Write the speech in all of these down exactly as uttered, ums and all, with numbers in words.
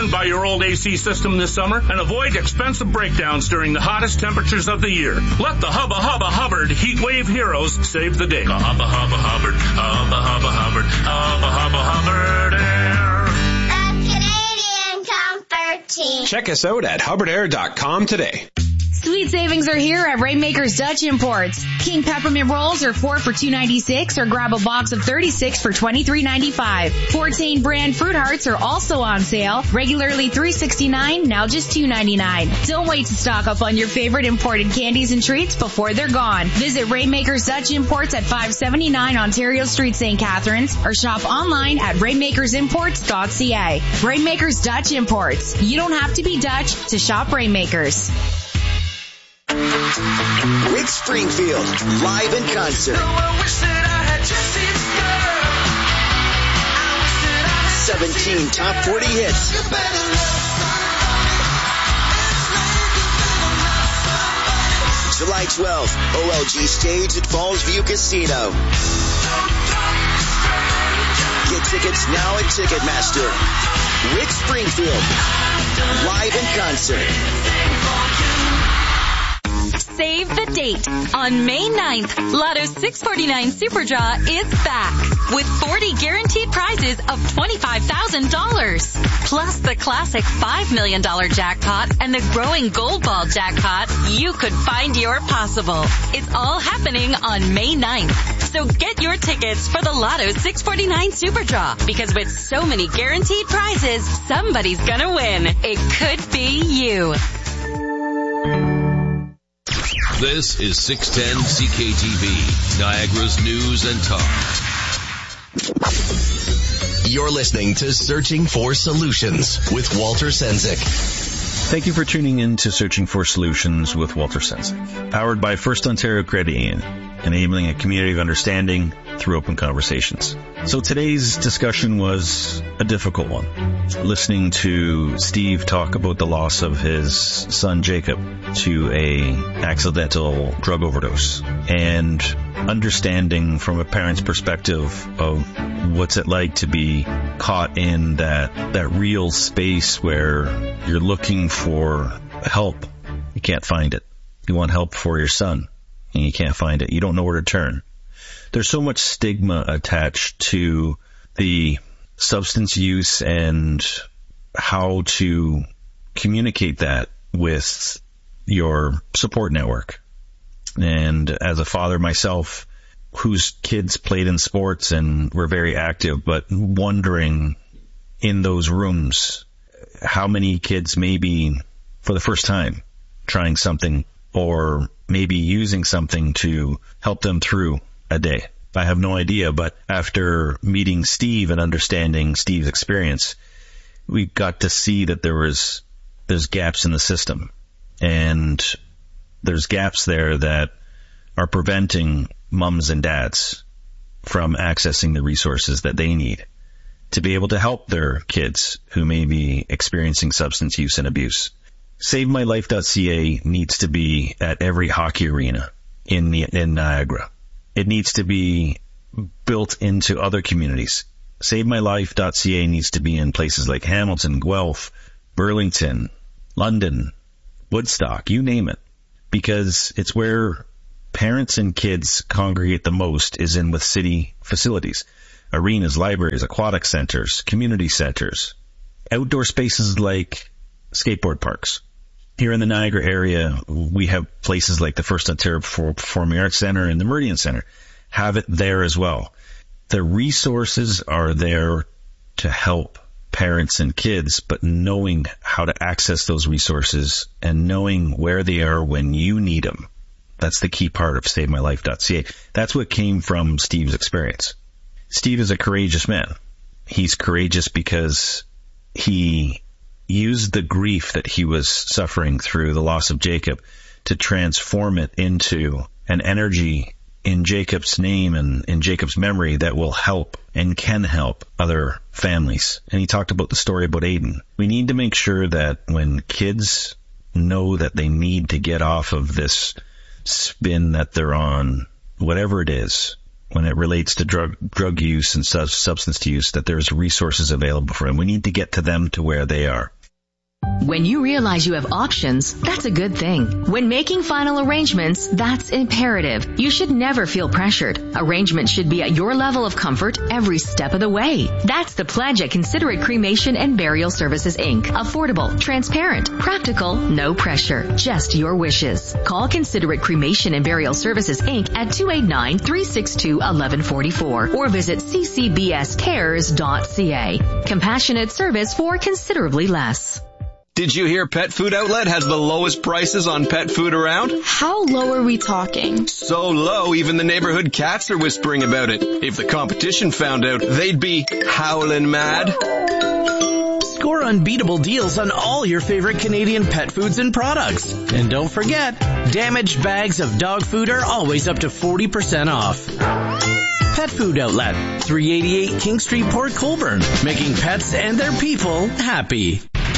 burned by your old A C system this summer and avoid expensive breakdowns during the hottest temperatures of the year. Let the Hubba Hubba Hubbard Heat Wave Heroes save the day. Hubba Hubba Hubbard, Hubba Hubba Hubbard, Hubba Hubba Hubbard Air. The Canadian Comfort Team. Check us out at hubbard air dot com today. Sweet savings are here at Rainmakers Dutch Imports. King peppermint rolls are four for two ninety-six, or grab a box of thirty-six for twenty-three ninety-five. Fortane brand fruit hearts are also on sale, regularly three sixty-nine, now just two ninety-nine. Don't wait to stock up on your favorite imported candies and treats before they're gone. Visit Rainmakers Dutch Imports at five seventy-nine Ontario Street, Saint Catharines, or shop online at rainmakers imports dot c a. Rainmakers Dutch Imports. You don't have to be Dutch to shop Rainmakers. Rick Springfield, live in concert. seventeen top forty hits. July twelfth, O L G stage at Falls View Casino. Get tickets now at Ticketmaster. Rick Springfield, live in concert. Save the date. On May ninth, Lotto six forty-nine Super Draw is back with forty guaranteed prizes of twenty-five thousand dollars. Plus the classic five million dollars jackpot and the growing Gold Ball jackpot. You could find your possible. It's all happening on May ninth. So get your tickets for the Lotto six forty-nine Super Draw, because with so many guaranteed prizes, somebody's gonna win. It could be you. This is six ten C K T V, Niagara's news and talk. You're listening to Searching for Solutions with Walter Senzik. Thank you for tuning in to Searching for Solutions with Walter Senzik. Powered by First Ontario Credit Union, enabling a community of understanding through open conversations. So today's discussion was a difficult one. Listening to Steve talk about the loss of his son Jacob to a accidental drug overdose, and understanding from a parent's perspective of what's it like to be caught in that that real space where you're looking for help. You can't find it. You want help for your son and you can't find it. You don't know where to turn. There's so much stigma attached to the substance use and how to communicate that with your support network. And as a father myself, whose kids played in sports and were very active, but wondering in those rooms how many kids may be for the first time trying something or maybe using something to help them through a day. I have no idea, but after meeting Steve and understanding Steve's experience, we got to see that there was there's gaps in the system, and there's gaps there that are preventing mums and dads from accessing the resources that they need to be able to help their kids who may be experiencing substance use and abuse. Save My Life dot c a needs to be at every hockey arena in the, in Niagara. It needs to be built into other communities. Save My Life dot c a needs to be in places like Hamilton, Guelph, Burlington, London, Woodstock, you name it. Because it's where parents and kids congregate the most, is in with city facilities. Arenas, libraries, aquatic centers, community centers, outdoor spaces like skateboard parks. Here in the Niagara area, we have places like the First Ontario Performing Arts Centre and the Meridian Centre. Have it there as well. The resources are there to help parents and kids, but knowing how to access those resources and knowing where they are when you need them, that's the key part of Save My Life dot c a. That's what came from Steve's experience. Steve is a courageous man. He's courageous because he used the grief that he was suffering through the loss of Jacob to transform it into an energy in Jacob's name and in Jacob's memory that will help and can help other families. And he talked about the story about Aiden. We need to make sure that when kids know that they need to get off of this spin that they're on, whatever it is, when it relates to drug drug use and su- substance use, that there's resources available for them. We need to get to them to where they are. When you realize you have options, that's a good thing. When making final arrangements, that's imperative. You should never feel pressured. Arrangements should be at your level of comfort every step of the way. That's the pledge at Considerate Cremation and Burial Services, Incorporated. Affordable, transparent, practical, no pressure. Just your wishes. Call Considerate Cremation and Burial Services, Incorporated at two eight nine, three six two, one one four four or visit c c b s cares dot c a. Compassionate service for considerably less. Did you hear Pet Food Outlet has the lowest prices on pet food around? How low are we talking? So low, even the neighborhood cats are whispering about it. If the competition found out, they'd be howling mad. Score unbeatable deals on all your favorite Canadian pet foods and products. And don't forget, damaged bags of dog food are always up to forty percent off. Pet Food Outlet, three eighty-eight King Street, Port Colborne, making pets and their people happy.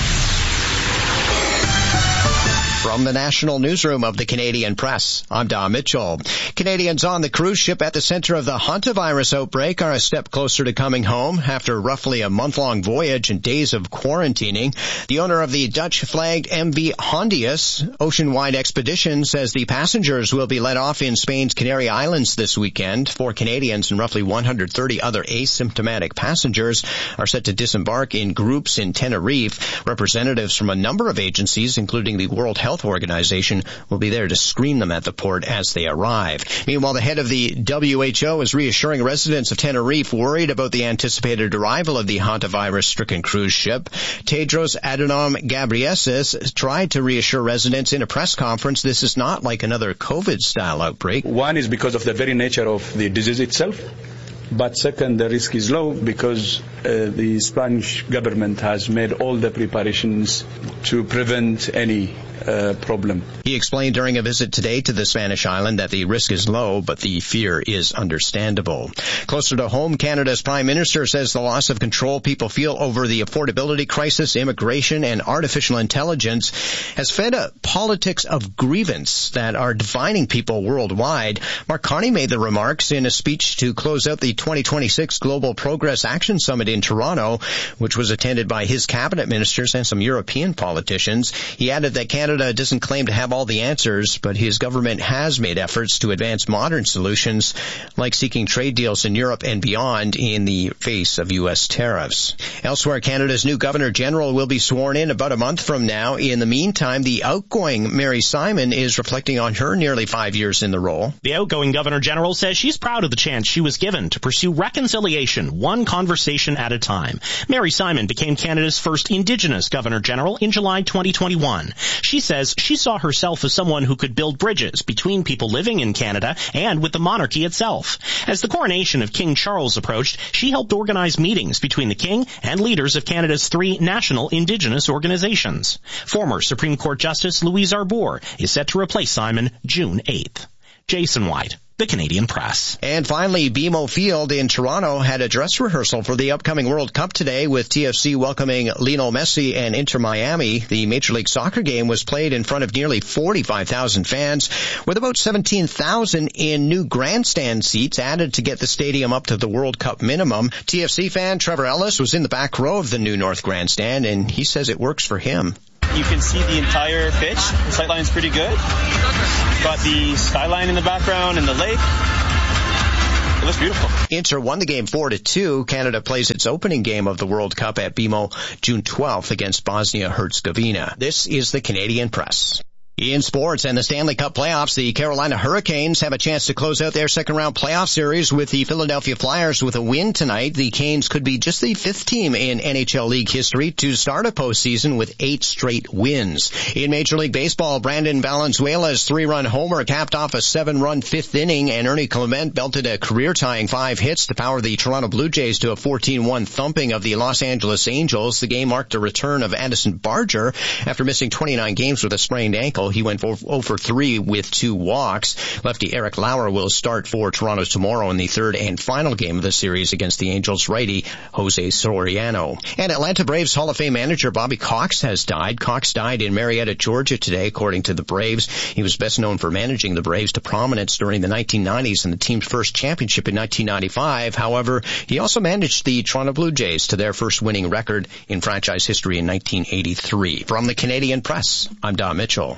From the National Newsroom of the Canadian Press, I'm Don Mitchell. Canadians on the cruise ship at the center of the hantavirus outbreak are a step closer to coming home after roughly a month-long voyage and days of quarantining. The owner of the Dutch-flagged M V Hondius Ocean-wide Expedition says the passengers will be let off in Spain's Canary Islands this weekend. Four Canadians and roughly one hundred thirty other asymptomatic passengers are set to disembark in groups in Tenerife. Representatives from a number of agencies, including the World Health Organization, will be there to screen them at the port as they arrive. Meanwhile, the head of the W H O is reassuring residents of Tenerife worried about the anticipated arrival of the hantavirus-stricken cruise ship. Tedros Adhanom Ghebreyesus tried to reassure residents in a press conference this is not like another COVID-style outbreak. One is because of the very nature of the disease itself. But second, the risk is low because uh, the Spanish government has made all the preparations to prevent any uh, problem. He explained during a visit today to the Spanish island that the risk is low, but the fear is understandable. Closer to home, Canada's Prime Minister says the loss of control people feel over the affordability crisis, immigration, and artificial intelligence has fed a politics of grievance that are dividing people worldwide. Mark Carney made the remarks in a speech to close out the twenty twenty-six Global Progress Action Summit in Toronto, which was attended by his cabinet ministers and some European politicians. He added that Canada doesn't claim to have all the answers, but his government has made efforts to advance modern solutions, like seeking trade deals in Europe and beyond in the face of U S tariffs. Elsewhere, Canada's new Governor-General will be sworn in about a month from now. In the meantime, the outgoing Mary Simon is reflecting on her nearly five years in the role. The outgoing Governor-General says she's proud of the chance she was given to pursue reconciliation, one conversation at a time. Mary Simon became Canada's first Indigenous Governor-General in July twenty twenty-one. She says she saw herself as someone who could build bridges between people living in Canada and with the monarchy itself. As the coronation of King Charles approached, she helped organize meetings between the King and leaders of Canada's three national Indigenous organizations. Former Supreme Court Justice Louise Arbour is set to replace Simon June eighth. Jason White, The Canadian Press. And finally, B M O Field in Toronto had a dress rehearsal for the upcoming World Cup today, with T F C welcoming Lionel Messi and Inter Miami. The Major League Soccer game was played in front of nearly forty-five thousand fans, with about seventeen thousand in new grandstand seats added to get the stadium up to the World Cup minimum. T F C fan Trevor Ellis was in the back row of the new North Grandstand, and he says it works for him. You can see the entire pitch. The sight line's pretty good. Got the skyline in the background and the lake. It looks beautiful. Inter won the game four to two. Canada plays its opening game of the World Cup at B M O June twelfth against Bosnia-Herzegovina. This is the Canadian Press. In sports and the Stanley Cup playoffs, the Carolina Hurricanes have a chance to close out their second-round playoff series with the Philadelphia Flyers. With a win tonight, the Canes could be just the fifth team in N H L League history to start a postseason with eight straight wins. In Major League Baseball, Brandon Valenzuela's three-run homer capped off a seven-run fifth inning, and Ernie Clement belted a career-tying five hits to power the Toronto Blue Jays to a fourteen one thumping of the Los Angeles Angels. The game marked a return of Addison Barger after missing twenty-nine games with a sprained ankle. He went oh for three with two walks. Lefty Eric Lauer will start for Toronto tomorrow in the third and final game of the series against the Angels righty Jose Soriano. And Atlanta Braves Hall of Fame manager Bobby Cox has died. Cox died in Marietta, Georgia today, according to the Braves. He was best known for managing the Braves to prominence during the nineteen nineties and the team's first championship in nineteen ninety-five. However, he also managed the Toronto Blue Jays to their first winning record in franchise history in nineteen eighty-three. From the Canadian Press, I'm Don Mitchell.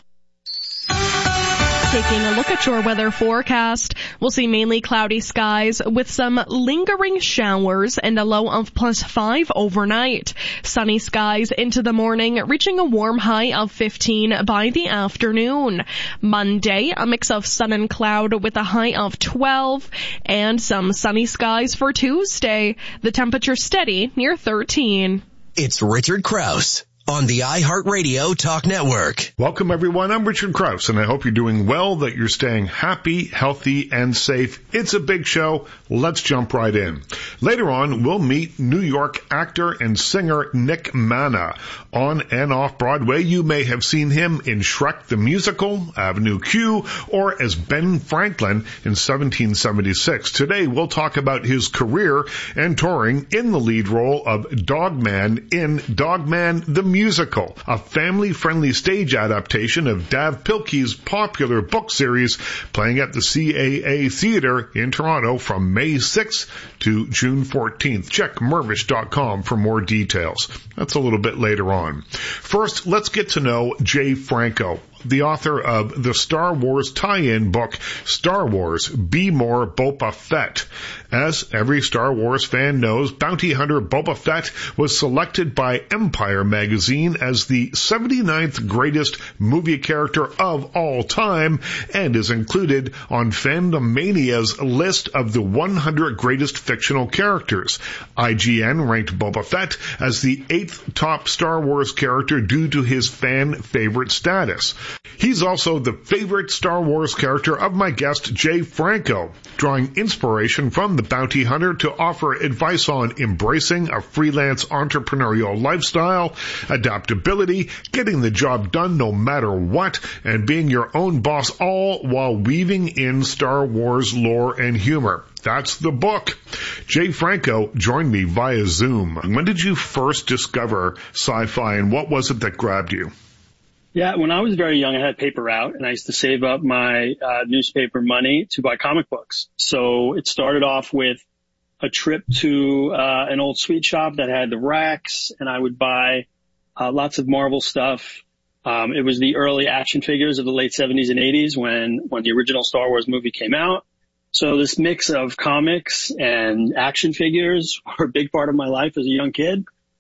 Taking a look at your weather forecast, we'll see mainly cloudy skies with some lingering showers and a low of plus five overnight. Sunny skies into the morning, reaching a warm high of fifteen by the afternoon. Monday, a mix of sun and cloud with a high of twelve, and some sunny skies for Tuesday. The temperature steady near thirteen. It's Richard Krause on the iHeartRadio Talk Network. Welcome, everyone. I'm Richard Krause, and I hope you're doing well, that you're staying happy, healthy, and safe. It's a big show. Let's jump right in. Later on, we'll meet New York actor and singer Nick Mana. On and off Broadway, you may have seen him in Shrek the Musical, Avenue Q, or as Ben Franklin in seventeen seventy-six. Today, we'll talk about his career and touring in the lead role of Dogman in Dogman the Musical, a family-friendly stage adaptation of Dav Pilkey's popular book series, playing at the C A A Theatre in Toronto from May sixth to June fourteenth. Check Mervish dot com for more details. That's a little bit later on. First, let's get to know Jay Franco, the author of the Star Wars tie-in book, Star Wars, Be More Boba Fett. As every Star Wars fan knows, bounty hunter Boba Fett was selected by Empire magazine as the seventy-ninth greatest movie character of all time and is included on Fandomania's list of the one hundred greatest fictional characters. I G N ranked Boba Fett as the eighth top Star Wars character due to his fan favorite status. He's also the favorite Star Wars character of my guest, Jay Franco, drawing inspiration from the bounty hunter to offer advice on embracing a freelance entrepreneurial lifestyle, adaptability, getting the job done no matter what, and being your own boss, all while weaving in Star Wars lore and humor. That's the book. Jay Franco joined me via Zoom. When did you first discover sci-fi, and what was it that grabbed you? Yeah, when I was very young, I had paper route, and I used to save up my uh, newspaper money to buy comic books. So it started off with a trip to uh, an old sweet shop that had the racks, and I would buy uh, lots of Marvel stuff. Um, it was the early action figures of the late seventies and eighties when, when the original Star Wars movie came out. So this mix of comics and action figures were a big part of my life as a young kid.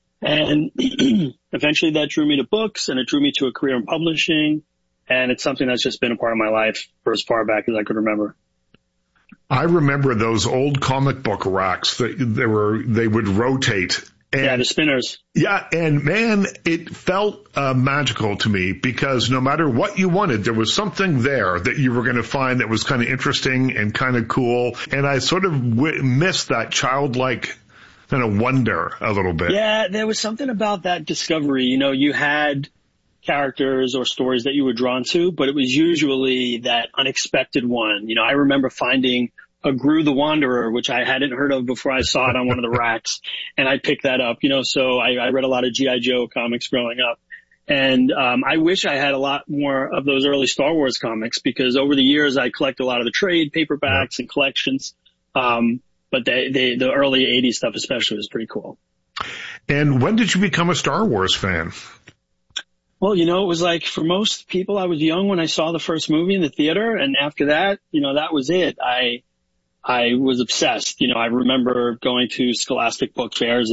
And eventually that drew me to books, and it drew me to a career in publishing. And it's something that's just been a part of my life for as far back as I could remember. I remember those old comic book racks that they were, they would rotate. And, yeah, the spinners. Yeah, and man, it felt uh, magical to me because no matter what you wanted, there was something there that you were going to find that was kind of interesting and kind of cool. And I sort of w- missed that childlike kind of wonder a little bit. Yeah, there was something about that discovery. You know, you had characters or stories that you were drawn to, but it was usually that unexpected one. You know, I remember finding a Gru the Wanderer, which I hadn't heard of before I saw it on one of the racks, and I picked that up. You know, so I, I read a lot of G I Joe comics growing up. And um I wish I had a lot more of those early Star Wars comics, because over the years I collect a lot of the trade paperbacks and collections. Um But they, they, the early eighties stuff especially was pretty cool. And when did you become a Star Wars fan? Well, you know, it was like for most people, I was young when I saw the first movie in the theater. And after that, you know, that was it. I, I was obsessed. You know, I remember going to Scholastic book fairs